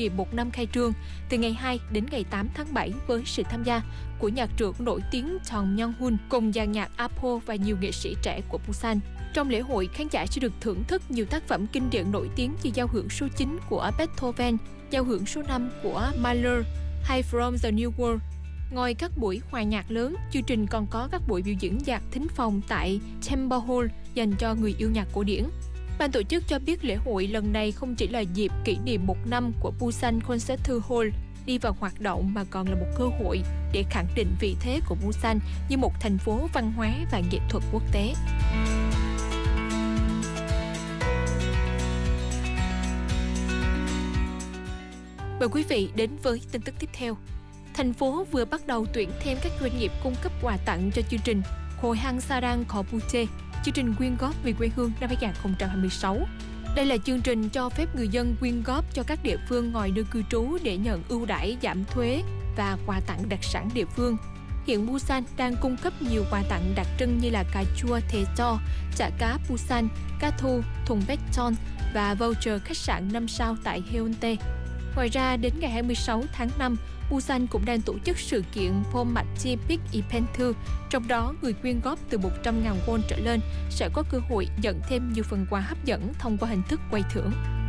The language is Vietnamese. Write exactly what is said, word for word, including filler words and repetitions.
niệm một năm khai trương từ ngày hai đến ngày tám tháng bảy với sự tham gia của nhạc trưởng nổi tiếng Chong Myung-hun cùng dàn nhạc Apo và nhiều nghệ sĩ trẻ của Busan. Trong lễ hội, khán giả sẽ được thưởng thức nhiều tác phẩm kinh điển nổi tiếng như giao hưởng số chín của Beethoven, giao hưởng số năm của Mahler hay From the New World. Ngoài các buổi hòa nhạc lớn, chương trình còn có các buổi biểu diễn nhạc thính phòng tại Chamber Hall dành cho người yêu nhạc cổ điển. Ban tổ chức cho biết lễ hội lần này không chỉ là dịp kỷ niệm một năm của Busan Concert Hall đi vào hoạt động mà còn là một cơ hội để khẳng định vị thế của Busan như một thành phố văn hóa và nghệ thuật quốc tế. Mời quý vị đến với tin tức tiếp theo. Thành phố vừa bắt đầu tuyển thêm các doanh nghiệp cung cấp quà tặng cho chương trình Hội Hang Sarang Kobuche, chương trình quyên góp vì quê hương năm hai không hai sáu. Đây là chương trình cho phép người dân quyên góp cho các địa phương ngoài nơi cư trú để nhận ưu đãi giảm thuế và quà tặng đặc sản địa phương. Hiện Busan đang cung cấp nhiều quà tặng đặc trưng như là cà chua Thế Cho, chả cá Busan, cá thu, thùng Bechon và voucher khách sạn năm sao tại Haeundae. Ngoài ra, đến ngày hai mươi sáu tháng năm, Busan cũng đang tổ chức sự kiện Pommachi Big Event Tour, trong đó người quyên góp từ một trăm nghìn won trở lên sẽ có cơ hội nhận thêm nhiều phần quà hấp dẫn thông qua hình thức quay thưởng.